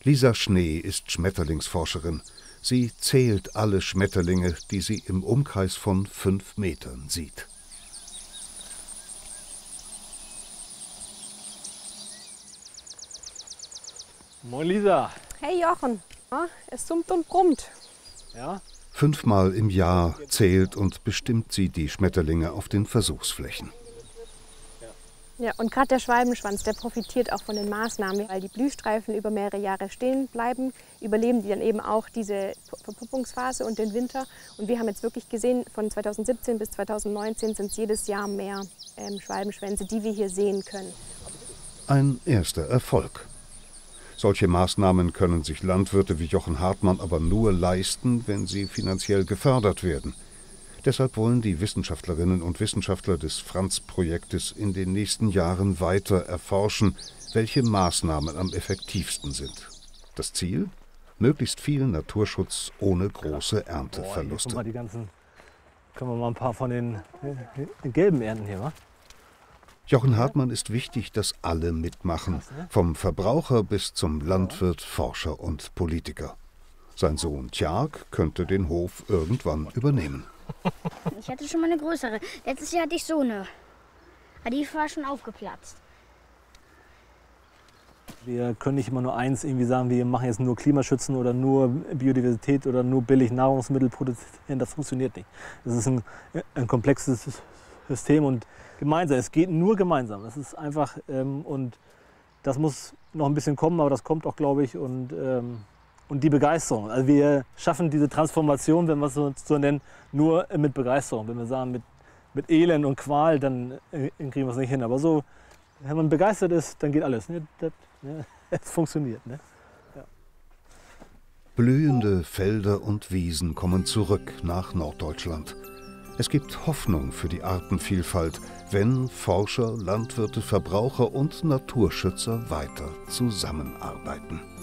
Lisa Schnee ist Schmetterlingsforscherin. Sie zählt alle Schmetterlinge, die sie im Umkreis von 5 Metern sieht. Moin Lisa. Hey Jochen, es summt und brummt. Ja? 5-mal im Jahr zählt und bestimmt sie die Schmetterlinge auf den Versuchsflächen. Ja, und gerade der Schwalbenschwanz, der profitiert auch von den Maßnahmen, weil die Blühstreifen über mehrere Jahre stehen bleiben, überleben die dann eben auch diese Verpuppungsphase und den Winter. Und wir haben jetzt wirklich gesehen, von 2017 bis 2019 sind es jedes Jahr mehr Schwalbenschwänze, die wir hier sehen können. Ein erster Erfolg. Solche Maßnahmen können sich Landwirte wie Jochen Hartmann aber nur leisten, wenn sie finanziell gefördert werden. Deshalb wollen die Wissenschaftlerinnen und Wissenschaftler des Franz-Projektes in den nächsten Jahren weiter erforschen, welche Maßnahmen am effektivsten sind. Das Ziel? Möglichst viel Naturschutz ohne große Ernteverluste. Können wir mal ein paar von den gelben ernten hier, wa? Jochen Hartmann ist wichtig, dass alle mitmachen, vom Verbraucher bis zum Landwirt, Forscher und Politiker. Sein Sohn Tjark könnte den Hof irgendwann übernehmen. Ich hatte schon mal eine größere. Letztes Jahr hatte ich so eine. Aber die war schon aufgeplatzt. Wir können nicht immer nur eins irgendwie sagen, wir machen jetzt nur Klimaschützen oder nur Biodiversität oder nur billig Nahrungsmittel produzieren. Das funktioniert nicht. Das ist ein komplexes System und gemeinsam. Es geht nur gemeinsam. Das ist einfach und das muss noch ein bisschen kommen, aber das kommt auch, glaube ich, und die Begeisterung. Also wir schaffen diese Transformation, wenn wir es so nennen, nur mit Begeisterung. Wenn wir sagen, mit Elend und Qual, dann kriegen wir es nicht hin. Aber so, wenn man begeistert ist, dann geht alles. Ne? Es funktioniert. Ne? Ja. Blühende Felder und Wiesen kommen zurück nach Norddeutschland. Es gibt Hoffnung für die Artenvielfalt, wenn Forscher, Landwirte, Verbraucher und Naturschützer weiter zusammenarbeiten.